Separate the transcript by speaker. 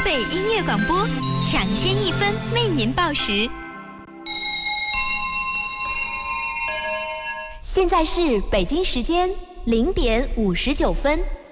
Speaker 1: 北音乐广播抢先1分为您报时。
Speaker 2: 现在是北京时间0点59分。